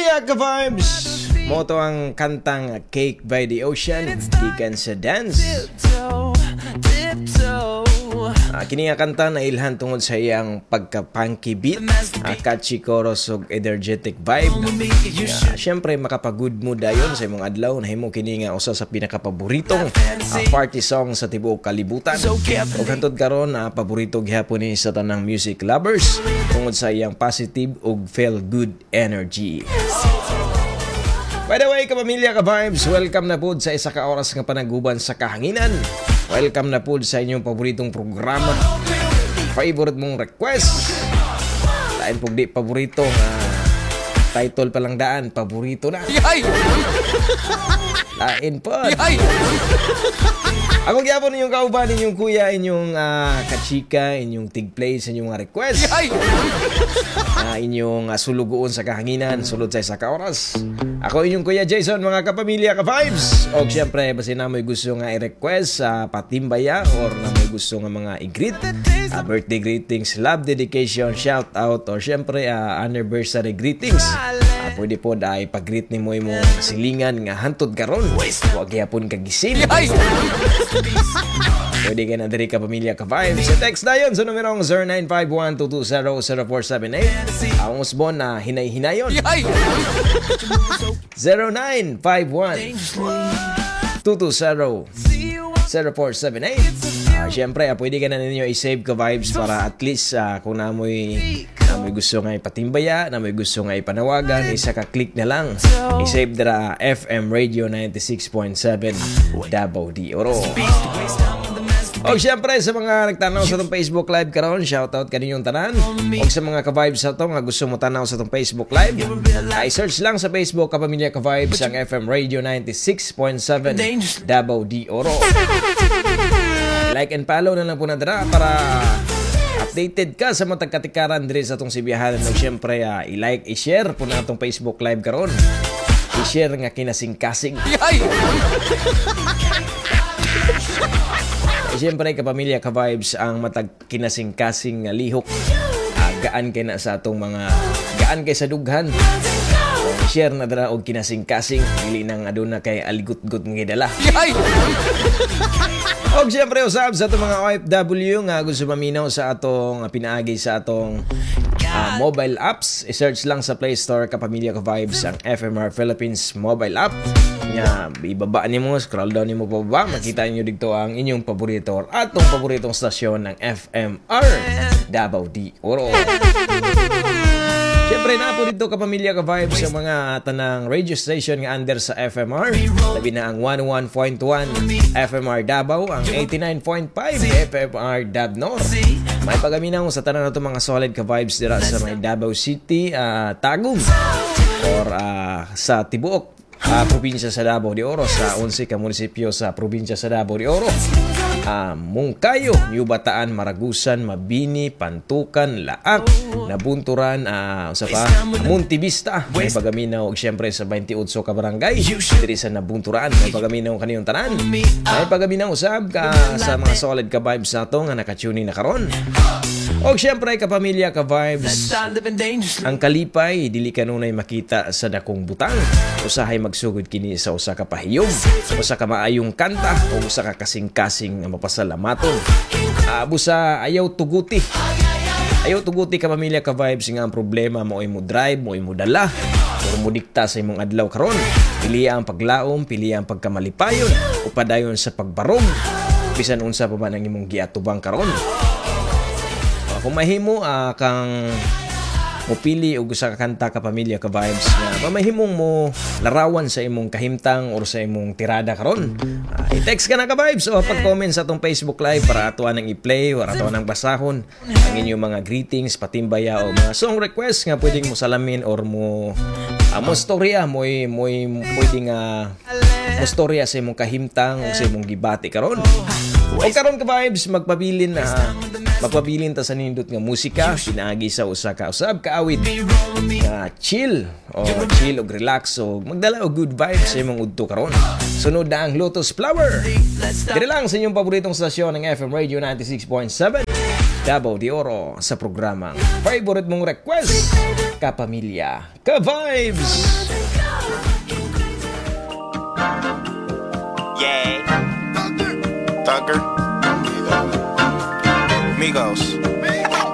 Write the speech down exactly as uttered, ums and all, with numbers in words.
Kapamilya ka-vibes! Moto ang kantang Cake by the Ocean, gikan sa Dance. Uh, kini nga kanta na ilhan tungod sa iyang pagka-punky beat, uh, catchy chorus ug energetic vibe. Uh, Siyempre makapag-good mood dayon sa imong adlaw na himo kini nga usa sa pinakapaboritong uh, party song sa tibuok kalibutan. Ug hantod karon uh, paborito gyapon ni sa tanang music lovers tungod sa iyang positive ug feel good energy. By the way, kapamilya ka-vibes, welcome na po sa isa ka oras nga panaguban sa kahanginan. Welcome na po sa inyong paboritong programa. Favorite mong request. Lain po di paborito nga title pa lang daan, paborito na. Lain po. Ako gyapon ninyong kauban, inyong kuya, inyong uh, kachika, inyong tig-play sa inyong request. Uh, inyong uh, sulugoon sa kahanginan, sulod sa isa ka oras. Ako inyong kuya Jason, mga kapamilya ka-vibes. O siyempre, basta na may gusto nga i-request sa uh, patimbaya or na may gusto nga mga i-greet, uh, birthday greetings, love dedication, shout out, or siyempre uh, anniversary greetings. Uh, pwede po dahil pag-greet ni mo imong silingan nga hantod karon. Huwag yapon kagisin. Pwede ka na diri ka pamilya ka-vibes. Sa text na yun sa numerong zero nine five one two two zero zero four seven eight. Ang usbon na hinay-hinayon. zero nine five one two two zero zero four seven eight. Uh, Siyempre, uh, pwede ka na ninyo i-save ka-vibes para at least uh, kung namoy na may gusto nga ipatimbaya, na may gusto nga ipanawagan, isa ka-click na lang. I-save dara F M Radio ninety-six point seven Davao de Oro. O siyempre, sa mga nagtanaw sa itong Facebook Live karon, shoutout kaninyong tanan. O sa mga ka-vibes sa ito nga gusto mo tanaw sa itong Facebook Live, ay search lang sa Facebook Kapamilya Ka-Vibes ang F M Radio ninety-six point seven Davao de Oro. Like and follow na lang po na dara para updated ka sa matag katikaran diri sa itong sibiyahan. O siyempre, uh, i-like, i-share po na itong Facebook Live karon. I-share nga kinasing-kasing. Siyempre, kapamilya ka-vibes, ang matag kinasing-kasing nga lihok. Uh, gaan kay na sa atong mga, gaan kay sa dughan. So, share na dara og kinasing-kasing. Dili nang aduna kay aligut-gut nga dala. Og siyempre, usab sa atong mga O F W nga gusto maminaw sa atong pinaagi sa atong uh, mobile apps. I-search lang sa Play Store Kapamilya Ka-Vibes ang F M R Philippines mobile app. Nya, ibaba nimo, scroll down nimo pababa, makita niyo dito ang inyong paborito or atong paboritong stasyon ng F M R Davao de Oro. Siyempre na po dito kapamilya ka-vibes sa mga tanang radio station nga under sa F M R. Labi na ang one oh one point one F M R Davao, ang eighty-nine point five F M R Davnor. May pagaminaw sa tanang na ito mga solid ka-vibes dira sa may Davao City, uh, Tagum, or uh, sa tibuok Uh, probinsya sa Davao de Oro, sa eleven ka munisipyo sa probinsya sa Davao de Oro. Uh, Mungkayo, New Bataan, Maragusan, Mabini, Pantukan, Laak, Nabunturan, uh, sa pa, Montevista, may pagaminaw og syempre sa twenty-eight ka barangay diri sa Nabunturan, may pagaminaw kaniyong tanan. May pagaminaw usab ka sa mga solid ka vibes nato nga nakatune na karon. Og syempre kapamilya ka vibes, ang kalipay dili kanunay makita sa dakong butang. Usahay magsugod kini sa usa ka pahiyom, usa ka maayong kanta o usa ka kasing-kasing nga mapasalamaton. Uh, busa ayaw tuguti. Ayaw tuguti kapamilya ka vibes nga ang problema mo ay mo drive, mo ay mo dala, o mo dikta sa imong adlaw karon. Pili ang paglaom, pili ang pagkamalipayon o padayon sa pagbarog. Bisan unsa pa man ang imong giatubang karon. Kung mahimo uh, kang mupili o gusto ka kanta kapamilya ka-vibes na mamahimong mo larawan sa imong kahimtang or sa imong tirada karon, uh, i-text ka na ka-vibes o pag-comment sa atong Facebook Live para atuan ng i-play o atuan ng basahon ang inyong mga greetings, patimbaya o mga song request nga pwedeng mo salamin or mo uh, mo storya mo mo pwedeng uh, mo storya sa imong kahimtang o sa imong gibati karon. O karon ka-vibes magpabilin na uh, magpabilin ta sa nindot nga musika pinaagi sa usa ka usab ka awit nga chill o chill og relax o magdala og good vibes sa imong udto karon. Sunod na ang Lotus Flower. Dire lang sa inyong paboritong stasyon ng F M Radio ninety-six point seven Davao de Oro sa programang favorite mong request, Kapamilya, Ka-Vibes! Yeah. Thugger. Migos.